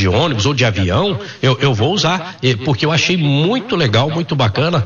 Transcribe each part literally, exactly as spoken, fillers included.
de ônibus ou de avião, eu, eu vou usar, porque eu achei muito legal, muito bacana,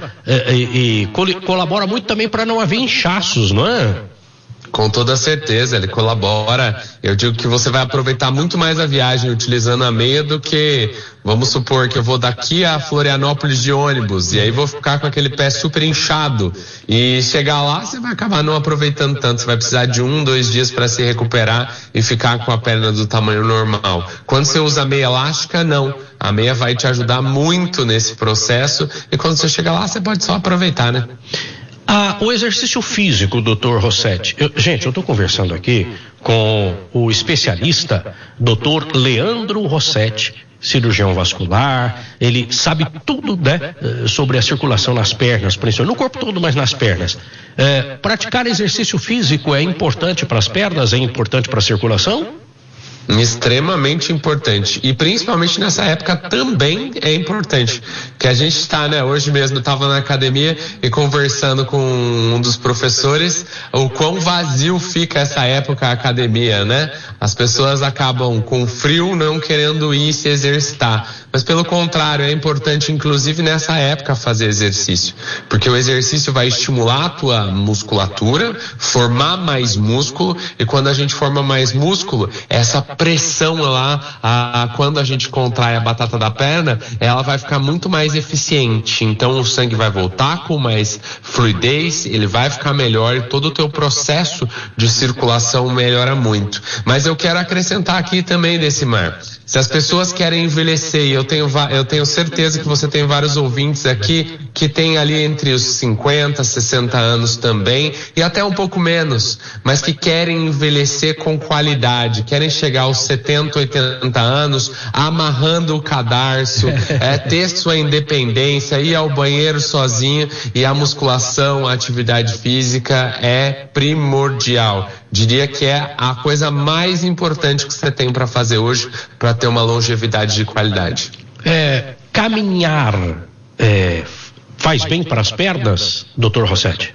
e, e col- colabora muito também para não haver inchaços, não é? Com toda certeza, ele colabora. Eu digo que você vai aproveitar muito mais a viagem utilizando a meia do que, vamos supor que eu vou daqui a Florianópolis de ônibus e aí vou ficar com aquele pé super inchado e chegar lá você vai acabar não aproveitando tanto, você vai precisar de um, dois dias para se recuperar e ficar com a perna do tamanho normal. Quando você usa a meia elástica, não. A meia vai te ajudar muito nesse processo e quando você chega lá você pode só aproveitar, né? Ah, o exercício físico, doutor Rossetti. Eu, gente, eu estou conversando aqui com o especialista, doutor Leandro Rossetti, cirurgião vascular. Ele sabe tudo, né, sobre a circulação nas pernas, principalmente no corpo todo, mas nas pernas. É, praticar exercício físico é importante para as pernas, é importante para a circulação? Extremamente importante, e principalmente nessa época também é importante, que a gente está, né, hoje mesmo estava na academia e conversando com um dos professores o quão vazio fica essa época a academia, né? As pessoas acabam com frio não querendo ir se exercitar, mas pelo contrário, é importante inclusive nessa época fazer exercício, porque o exercício vai estimular a tua musculatura, formar mais músculo, e quando a gente forma mais músculo, essa pressão lá, a, a, quando a gente contrai a batata da perna, ela vai ficar muito mais eficiente, então o sangue vai voltar com mais fluidez, ele vai ficar melhor e todo o teu processo de circulação melhora muito. Mas eu quero acrescentar aqui também, Decimar, se as pessoas querem envelhecer, e eu tenho, eu tenho certeza que você tem vários ouvintes aqui que tem ali entre os cinquenta, sessenta anos também, e até um pouco menos, mas que querem envelhecer com qualidade, querem chegar aos setenta, oitenta anos, amarrando o cadarço, é, ter sua independência, ir ao banheiro sozinho, e a musculação, a atividade física é primordial. Diria que é a coisa mais importante que você tem para fazer hoje para ter uma longevidade de qualidade. É, caminhar é, faz bem para as pernas, doutor Rossetti?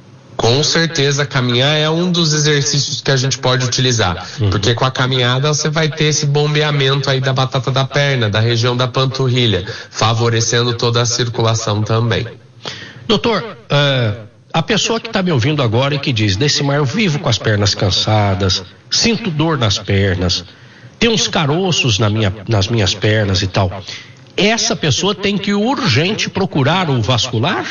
Com certeza, caminhar é um dos exercícios que a gente pode utilizar, uhum. porque com a caminhada você vai ter esse bombeamento aí da batata da perna, da região da panturrilha, favorecendo toda a circulação também. Doutor, uh... a pessoa que está me ouvindo agora e que diz, Decimar, eu vivo com as pernas cansadas, sinto dor nas pernas, tenho uns caroços na minha, nas minhas pernas e tal. Essa pessoa tem que urgente procurar o vascular?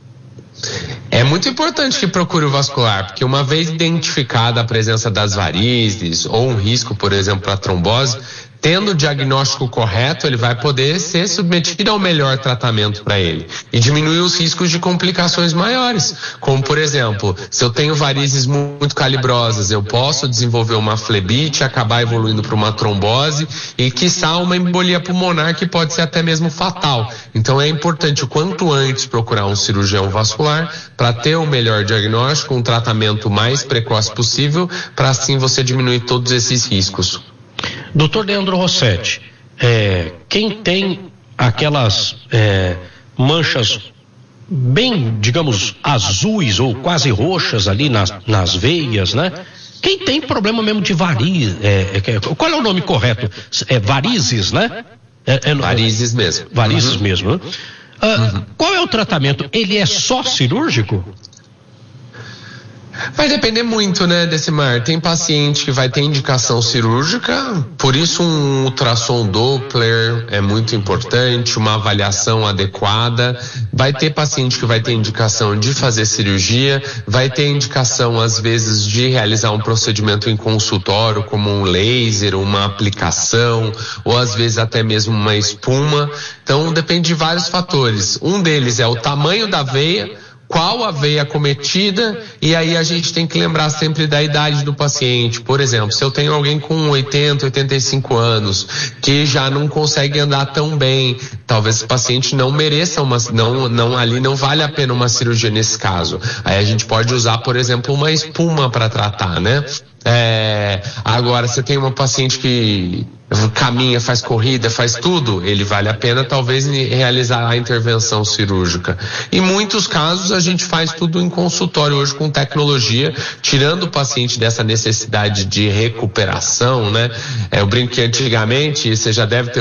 É muito importante que procure o vascular, porque uma vez identificada a presença das varizes ou um risco, por exemplo, para trombose, tendo o diagnóstico correto, ele vai poder ser submetido ao melhor tratamento para ele e diminuir os riscos de complicações maiores, como por exemplo, se eu tenho varizes muito calibrosas, eu posso desenvolver uma flebite, acabar evoluindo para uma trombose e quiçá uma embolia pulmonar que pode ser até mesmo fatal. Então é importante o quanto antes procurar um cirurgião vascular para ter o melhor diagnóstico, um tratamento mais precoce possível, para assim você diminuir todos esses riscos. Doutor Leandro Rossetti, é, quem tem aquelas é, manchas bem, digamos, azuis ou quase roxas ali nas, nas veias, né? Quem tem problema mesmo de varizes, é, é, qual é o nome correto? É varizes, né? É, é, varizes mesmo. Varizes uhum. mesmo, né? Ah, uhum. Qual é o tratamento? Ele é só cirúrgico? Vai depender muito, né, Decimar? Tem paciente que vai ter indicação cirúrgica, por isso um ultrassom Doppler é muito importante, uma avaliação adequada. Vai ter paciente que vai ter indicação de fazer cirurgia, vai ter indicação às vezes de realizar um procedimento em consultório, como um laser, uma aplicação, ou às vezes até mesmo uma espuma. Então depende de vários fatores. Um deles é o tamanho da veia, qual a veia acometida, e aí a gente tem que lembrar sempre da idade do paciente. Por exemplo, se eu tenho alguém com oitenta, oitenta e cinco anos, que já não consegue andar tão bem, talvez esse paciente não mereça uma, não, não, ali não vale a pena uma cirurgia nesse caso. Aí a gente pode usar, por exemplo, uma espuma para tratar, né? É, agora, você tem uma paciente que caminha, faz corrida, faz tudo, ele vale a pena talvez realizar a intervenção cirúrgica. Em muitos casos a gente faz tudo em consultório hoje com tecnologia, tirando o paciente dessa necessidade de recuperação, né? É, eu brinco que antigamente, você já deve ter